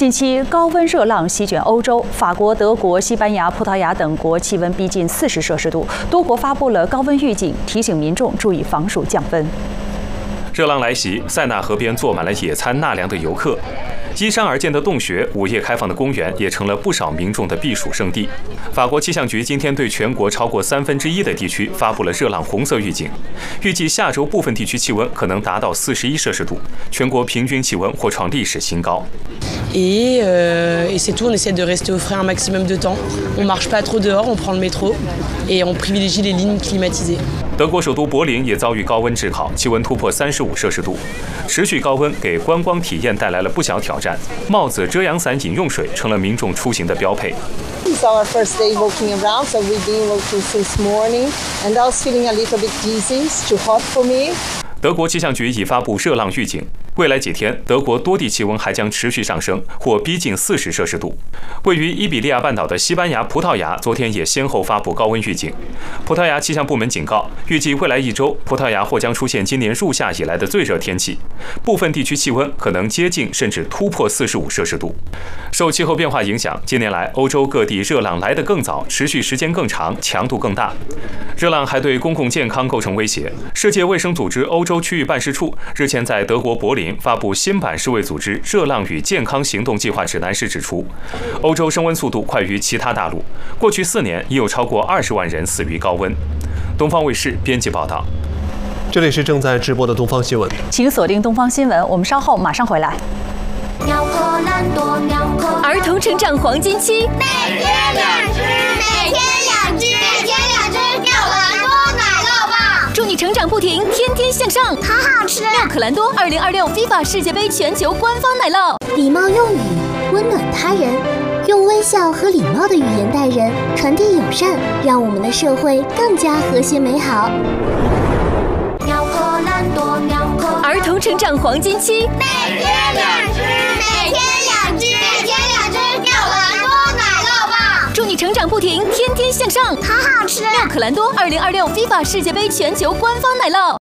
近期高温热浪席卷欧洲，法国、德国、西班牙、葡萄牙等国气温逼近40摄氏度，多国发布了高温预警，提醒民众注意防暑降温。 热浪来袭，塞纳河边坐满了野餐纳凉的游客。依山而建的洞穴，午夜开放的公园也成了不少民众的避暑胜地。法国气象局今天对全国超过1/3的地区发布了热浪红色预警，预计下周部分地区气温可能达到41摄氏度，全国平均气温或创历史新高。 Et c'est tout, on essaie de rester au frais un maximum de temps. On marche pas trop dehors, on prend le métro et on privilégie les lignes climatisées. 德国首都柏林也遭遇高温炙烤，气温突破35摄氏度。持续高温给观光体验带来了不小挑战，帽子、遮阳伞、饮用水成了民众出行的标配。 It's our first day walking around, so we've been walking since morning, and I was feeling a little bit dizzy. It's too hot for me. 德国气象局已发布热浪预警，未来几天德国多地气温还将持续上升，或逼近40摄氏度。位于伊比利亚半岛的西班牙、葡萄牙昨天也先后发布高温预警。葡萄牙气象部门警告，预计未来1周，葡萄牙或将出现今年入夏以来的最热天气，部分地区气温可能接近甚至突破45摄氏度。受气候变化影响，近年来欧洲各地热浪来得更早，持续时间更长，强度更大。热浪还对公共健康构成威胁。世界卫生组织欧洲区域办事处日前在德国柏林发布新版世卫组织热浪与健康行动计划指南时指出，欧洲升温速度快于其他大陆，过去4年已有超过20万人死于高温。东方卫视编辑报道。 这里是正在直播的东方新闻， 请锁定东方新闻，我们稍后马上回来。 儿童成长黄金期， 每天2只，每天2只，每天2只妙可蓝多奶酪棒， 祝你成长不停，天天向上， 好好吃。 妙可蓝多2026 FIFA 世界杯全球官方奶酪。 礼貌用语，温暖他人，用微笑和礼貌的语言待人，传递友善，让我们的社会更加和谐美好。 妙可蓝多，妙可儿童成长黄金期， 每天2只，每天2只，每天2只妙可蓝多奶酪棒， 祝你成长不停，天天向上， 好好吃。 妙可蓝多2026 FIFA 世界杯全球官方奶酪。